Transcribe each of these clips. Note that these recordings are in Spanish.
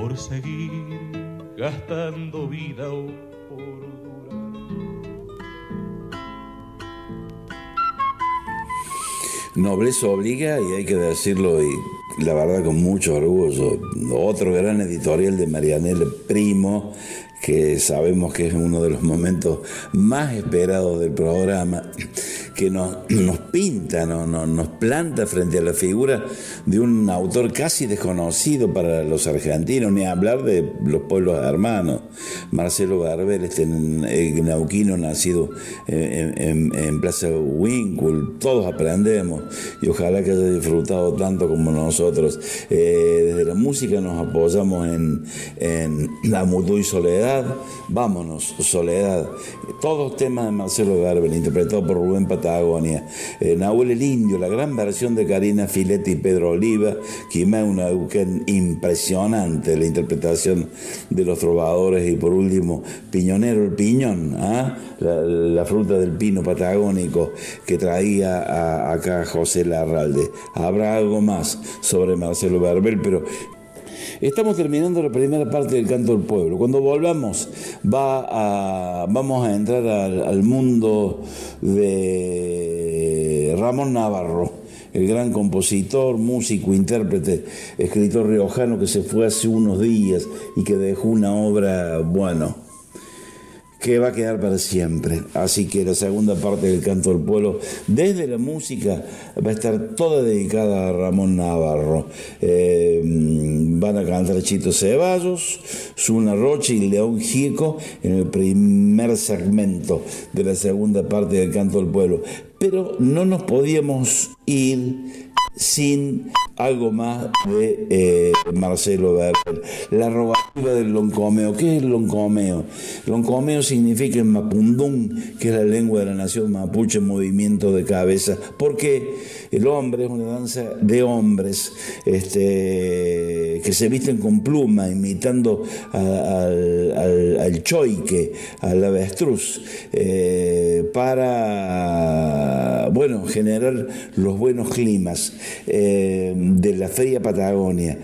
por seguir gastando vida o por durar. Nobleza obliga, y hay que decirlo, y la verdad con mucho orgullo. Otro gran editorial de Marianela Primo, que sabemos que es uno de los momentos más esperados del programa, que nos pinta, nos planta frente a la figura de un autor casi desconocido para los argentinos, ni hablar de los pueblos hermanos. Marcelo Garbel, neuquino, nacido en Plaza Winkle. Todos aprendemos, y ojalá que haya disfrutado tanto como nosotros. Desde la música nos apoyamos en La Mutú y Soledad. Vámonos, Soledad. Todos temas de Marcelo Garbel, interpretado por Rubén Patagonia. Nahuel el Indio, la gran versión de Karina Filetti y Pedro Oliva, que me una impresionante la interpretación de los trovadores. Y por último, Piñonero el Piñón, la fruta del pino patagónico que traía acá José Larralde. Habrá algo más sobre Marcelo Garbel, pero estamos terminando la primera parte del Canto del Pueblo. Cuando volvamos vamos a entrar al mundo de Ramón Navarro, el gran compositor, músico, intérprete, escritor riojano que se fue hace unos días y que dejó una obra, que va a quedar para siempre. Así que la segunda parte del Canto del Pueblo, desde la música, va a estar toda dedicada a Ramón Navarro. Van a cantar Chito Ceballos, Zuna Rocha y León Gieco en el primer segmento de la segunda parte del Canto del Pueblo. Pero no nos podíamos ir sin algo más de Marcelo Garbel. La rogativa del loncomeo. ¿Qué es el loncomeo? Loncomeo significa en mapundún, que es la lengua de la nación mapuche, movimiento de cabeza, porque el hombre es una danza de hombres que se visten con pluma, imitando al choique, al avestruz, para generar los buenos climas de la Feria Patagonia.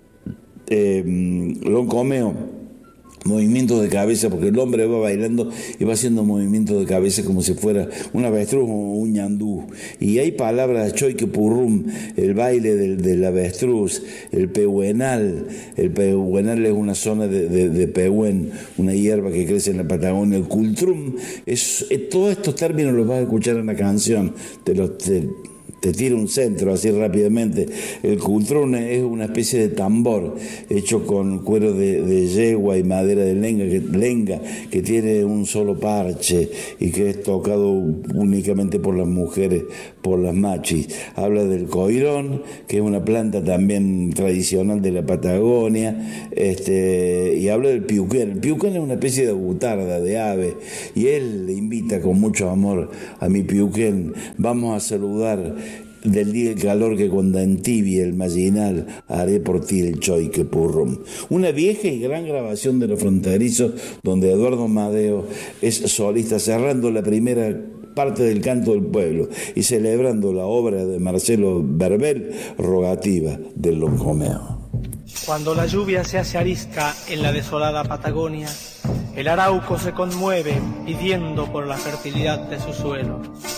Loncomeo, movimiento de cabeza, porque el hombre va bailando y va haciendo movimiento de cabeza como si fuera un avestruz o un ñandú. Y hay palabras, choique purrum, el baile del avestruz, el pehuenal. El pehuenal es una zona de pehuen, una hierba que crece en la Patagonia. El cultrum, todos estos términos los vas a escuchar en la canción. Te tiro un centro así rápidamente. El cultrón es una especie de tambor hecho con cuero de yegua y madera de lenga que tiene un solo parche y que es tocado únicamente por las mujeres, por las machis. Habla del coirón, que es una planta también tradicional de la Patagonia, y habla del piuquén. El piuquén es una especie de butarda, de ave, y él le invita con mucho amor a mi piuquén. Vamos a saludar del día el calor que cuando entibie el marginal haré por ti el choique purrum. Una vieja y gran grabación de Los Fronterizos, donde Eduardo Madeo es solista, cerrando la primera parte del Canto del Pueblo y celebrando la obra de Marcelo Garbel, Rogativa del loncomeo. Cuando la lluvia se hace arisca en la desolada Patagonia, el arauco se conmueve pidiendo por la fertilidad de su suelo.